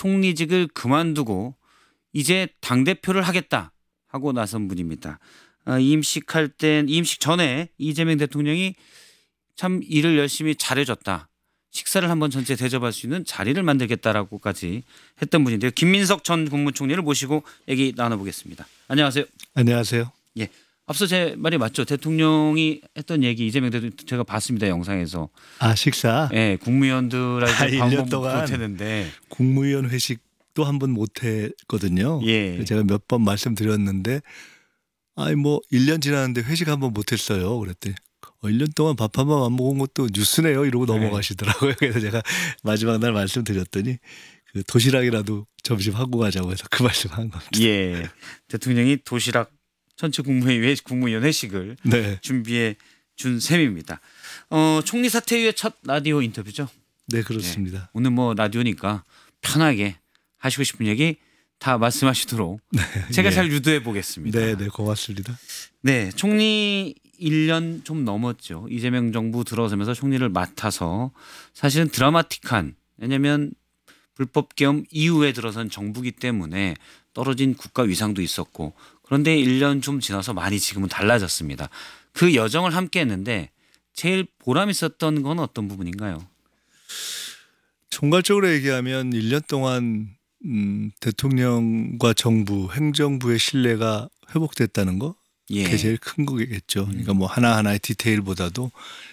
총리직을 그만두고 이제 당대표를 하겠다 하고 나선 분입니다. 임식 전에 이재명 대통령이 참 일을 열심히 잘해줬다. 식사를 한번 전체 대접할 수 있는 자리를 만들겠다라고까지 했던 분인데요. 김민석 전 국무총리를 모시고 얘기 나눠보겠습니다. 안녕하세요. 안녕하세요. 예. 앞서 제 말이 맞죠? 대통령이 했던 얘기 이재명 대통령 제가 봤습니다. 영상에서. 식사. 예, 국무위원들한테 1년 동안 못했는데 국무위원 회식도 한 번 못했거든요. 예. 제가 몇 번 말씀드렸는데 1년 지났는데 회식 한 번 못했어요. 그랬더니 1년 동안 밥 한 번 안 먹은 것도 뉴스네요. 이러고 넘어가시더라고요. 그래서 제가 마지막 날 말씀드렸더니 그 도시락이라도 점심 하고 가자고 해서 그 말씀한 겁니다. 예. 대통령이 도시락 전체 국무위원 회식을 네. 준비해 준 셈입니다. 총리 사퇴 이후에 첫 라디오 인터뷰죠? 네, 그렇습니다. 네. 오늘 라디오니까 편하게 하시고 싶은 얘기 다 말씀하시도록 제가 잘 유도해 보겠습니다. 네, 고맙습니다. 네, 총리 1년 좀 넘었죠. 이재명 정부 들어서면서 총리를 맡아서 사실은 드라마틱한, 왜냐하면 불법 계엄 이후에 들어선 정부기 때문에 떨어진 국가 위상도 있었고, 그런데 1년 좀 지나서 많이 지금은 달라졌습니다. 그 여정을 함께 했는데 제일 보람 있었던 건 어떤 부분인가요? 총괄적으로 얘기하면 1년 동안 대통령과 정부, 행정부의 신뢰가 회복됐다는 거, 그게 제일 큰 거겠죠. 그러니까 하나하나의 디테일보다도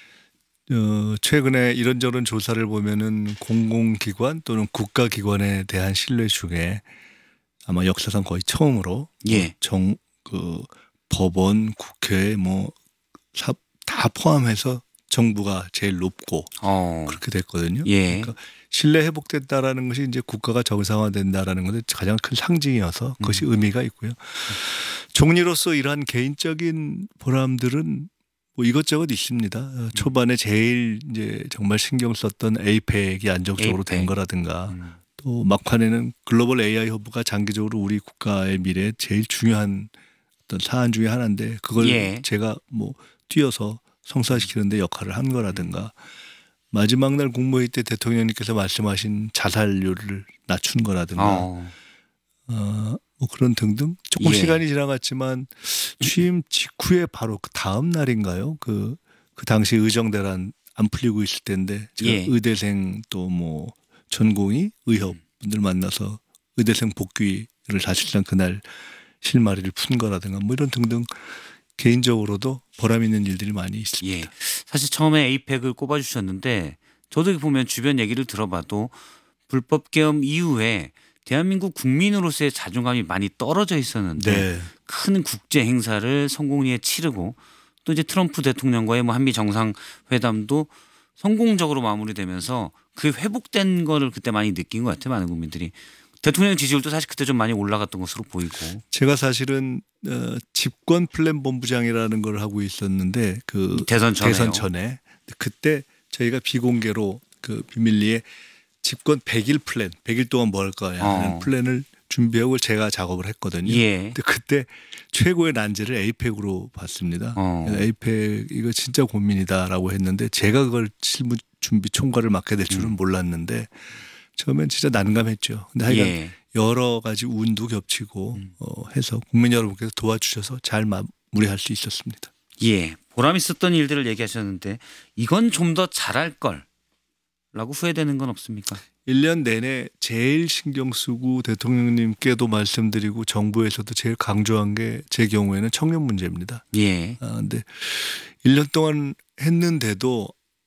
최근에 이런저런 조사를 보면은 공공기관 또는 국가기관에 대한 신뢰 중에 아마 역사상 거의 처음으로 법원, 국회 다 포함해서 정부가 제일 높고 그렇게 됐거든요. 그러니까 신뢰 회복됐다라는 것이 이제 국가가 정상화된다라는 것의 가장 큰 상징이어서 그것이 의미가 있고요. 총리로서 이러한 개인적인 보람들은 이것저것 있습니다. 초반에 제일 이제 정말 신경 썼던 에이펙이 안정적으로 된 거라든가 또 막판에는 글로벌 AI 허브가 장기적으로 우리 국가의 미래에 제일 중요한 어떤 사안 중에 하나인데 그걸 제가 뛰어서 성사시키는 데 역할을 한 거라든가 마지막 날 국무회의 때 대통령님께서 말씀하신 자살률을 낮춘 거라든가 그런 등등 조금 시간이 지나갔지만 취임 직후에 바로 그 다음 날인가요? 그 당시 의정대란 안 풀리고 있을 때인데 제가 의대생 또 전공의 의협분들 만나서 의대생 복귀를 사실상 그날 실마리를 푼 거라든가 이런 등등 개인적으로도 보람 있는 일들이 많이 있습니다. 사실 처음에 에이펙을 꼽아주셨는데 저도 보면 주변 얘기를 들어봐도 불법 계엄 이후에 대한민국 국민으로서의 자존감이 많이 떨어져 있었는데 큰 국제 행사를 성공리에 치르고 또 이제 트럼프 대통령과의 한미 정상회담도 성공적으로 마무리되면서 그 회복된 거를 그때 많이 느낀 것 같아요. 많은 국민들이. 대통령 지지율도 사실 그때 좀 많이 올라갔던 것으로 보이고. 제가 사실은 집권 플랜 본부장이라는 걸 하고 있었는데 대선 전에 그때 저희가 비공개로 비밀리에 집권 100일 플랜, 100일 동안 뭐 할 거야 하는 플랜을 준비하고 제가 작업을 했거든요. 근데 그때 최고의 난제를 에이펙으로 봤습니다. 에이펙 이거 진짜 고민이다라고 했는데 제가 그걸 실무 준비 총괄을 맡게 될 줄은 몰랐는데 처음엔 진짜 난감했죠. 근데 하여간 여러 가지 운도 겹치고 해서 국민 여러분께서 도와주셔서 잘 마무리할 수 있었습니다. 보람 있었던 일들을 얘기하셨는데 이건 좀 더 잘할 걸 라고 후회되는 건 없습니까? 1년 내내 제일 신경 쓰고 대통령님께도 말씀드리고 정부에서도 제일 강조한 게 제 경우에는 청년 문제입니다. 근데 1년 동안 했는데도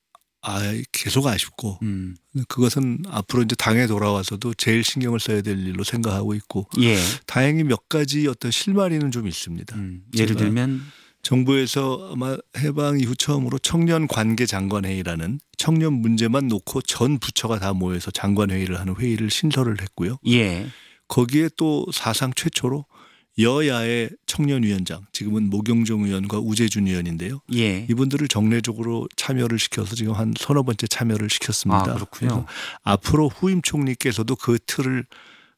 계속 아쉽고 그것은 앞으로 이제 당에 돌아와서도 제일 신경을 써야 될 일로 생각하고 있고 다행히 몇 가지 어떤 실마리는 좀 있습니다. 예를 들면 정부에서 아마 해방 이후 처음으로 청년 관계 장관회의라는 청년 문제만 놓고 전 부처가 다 모여서 장관회의를 하는 회의를 신설을 했고요. 거기에 또 사상 최초로 여야의 청년위원장, 지금은 모경종 의원과 우재준 의원인데요. 이분들을 정례적으로 참여를 시켜서 지금 한 서너 번째 참여를 시켰습니다. 그렇군요. 앞으로 후임 총리께서도 그 틀을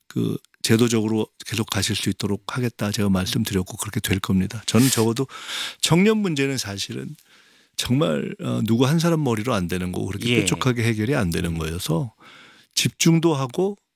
제도적으로 계속 가실 수 있도록 하겠다 제가 말씀드렸고 그렇게 될 겁니다. 저는 적어도 청년 문제는 사실은 정말 누구 한 사람 머리로 안 되는 거고 그렇게 뾰족하게 해결이 안 되는 거여서 집중도 하고